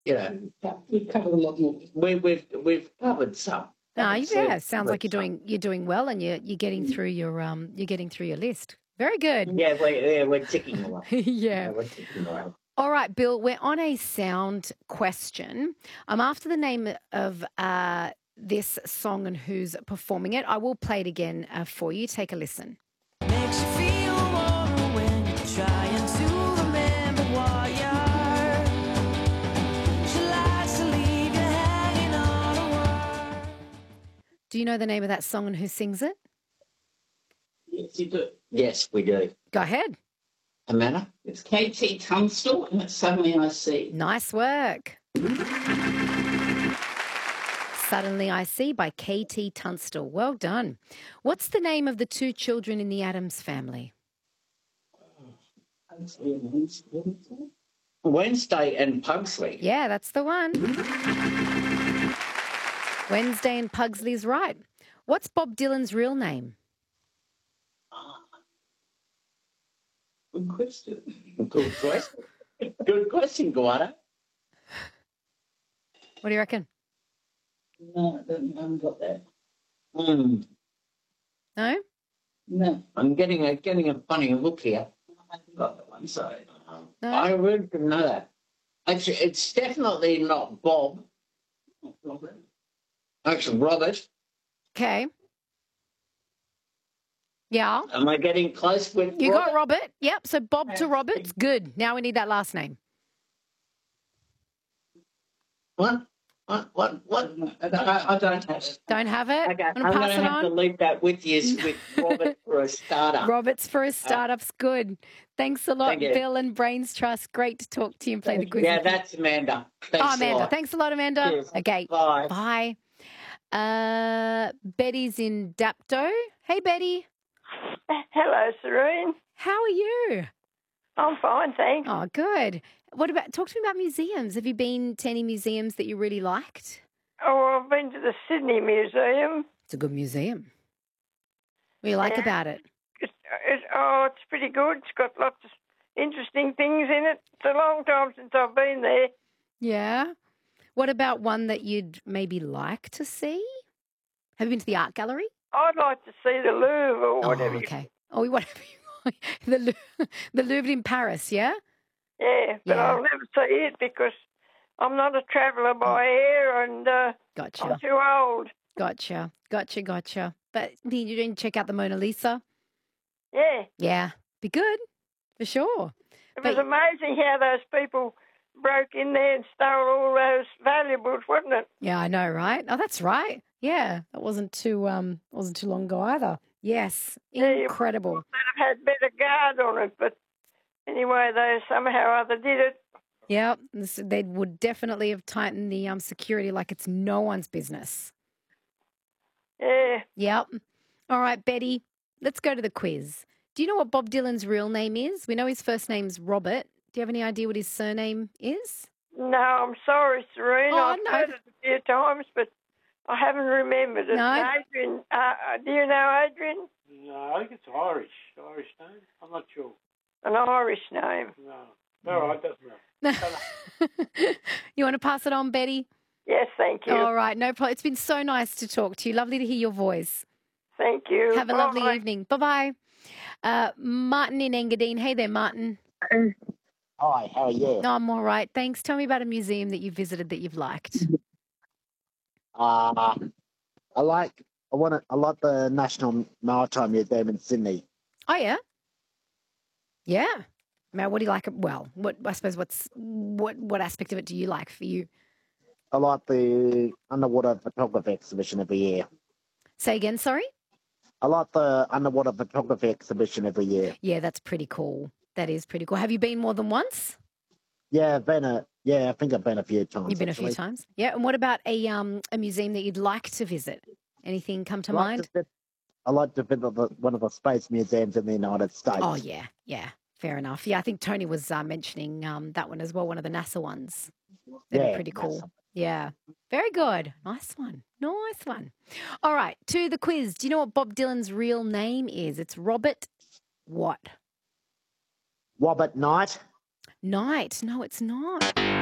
We've covered a lot more. We've covered some. Yeah, sounds like you're doing well, and you're getting through your list. Very good. Yeah, we're ticking along. Yeah. We're ticking along. All right, Bill, we're on a sound question. I'm after the name of this song and who's performing it. I will play it again for you. Take a listen. Makes you feel warm when you're trying to remember what you are. She likes to leave you hanging on a wire. Do you know the name of that song and who sings it? Yes, you do. Yes, we do. Go ahead. Amanda? It's KT Tunstall, and it's Suddenly I See. Nice work. Suddenly I See by KT Tunstall. Well done. What's the name of the two children in the Addams family? Wednesday and Pugsley. Yeah, that's the one. Wednesday and Pugsley's right. What's Bob Dylan's real name? Good question. Good question. Good question, Guada. What do you reckon? No, I haven't got that. No? No. I'm getting a funny look here. I haven't got that one, so No? I really didn't know that. Actually, it's definitely not Bob. Robert. Actually, Robert. Okay. Yeah. Am I getting close with You Robert? got Robert. Yep. So Bob to Robert's good. Now we need that last name. What? I don't have it. Don't have it? Okay, I'm I'm going going to to pass it have to on. leave that with you with Robert for a startup. Robert's for a startup's good. Thanks a lot, Thank you. Bill and Brains Trust. Great to talk to you and play the quiz. Yeah, that's Amanda. Thanks Oh, Amanda. a lot. Thanks a lot, Amanda. Cheers. Okay. Bye. Bye. Betty's in Dapto. Hey, Betty. Hello, Serene. How are you? I'm fine, thanks. Oh, good. Talk to me about museums. Have you been to any museums that you really liked? Oh, I've been to the Sydney Museum. It's a good museum. What do you like about it? It's pretty good. It's got lots of interesting things in it. It's a long time since I've been there. Yeah. What about one that you'd maybe like to see? Have you been to the art gallery? I'd like to see the Louvre or whatever. Oh, okay. Whatever you like. The Louvre in Paris, yeah? Yeah, but Yeah. I'll never see it because I'm not a traveller by air and Gotcha. I'm too old. Gotcha. But you didn't check out the Mona Lisa? Yeah. Yeah. Be good, for sure. It was amazing how those people broke in there and stole all those valuables, wasn't it? Yeah, I know, right? Oh, that's right. Yeah, that wasn't too long ago either. Yes, incredible. They'd have had better guard on it, but anyway, they somehow or other did it. Yeah, they would definitely have tightened the security like it's no one's business. Yeah. Yep. All right, Betty, let's go to the quiz. Do you know what Bob Dylan's real name is? We know his first name's Robert. Do you have any idea what his surname is? No, I'm sorry, Serene. Oh, I've no. heard it a few times, but I haven't remembered it. No. Adrian, do you know Adrian? No, I think it's Irish name. I'm not sure. An Irish name. No. All right, doesn't matter. You want to pass it on, Betty? Yes, thank you. All right, no problem. It's been so nice to talk to you. Lovely to hear your voice. Thank you. Have a lovely evening. Bye-bye. Martin in Engadine. Hey there, Martin. Hi, how are you? No, I'm all right. Thanks. Tell me about a museum that you visited that you've liked. I like the National Maritime Museum in Sydney. Oh, yeah? Yeah. Now, what do you like? Well, what aspect of it do you like for you? I like the underwater photography exhibition every year. Say again, sorry? I like the underwater photography exhibition every year. Yeah, that's pretty cool. That is pretty cool. Have you been more than once? Yeah, I think I've been a few times. You've been actually. a few times? Yeah. And what about a museum that you'd like to visit? Anything come to mind? I like to visit one of the space museums in the United States. Oh, yeah. Fair enough. Yeah, I think Tony was mentioning that one as well, one of the NASA ones. They're pretty cool. NASA. Yeah. Very good. Nice one. All right, to the quiz. Do you know what Bob Dylan's real name is? It's Robert what? Robert Knight. Knight. No, it's not.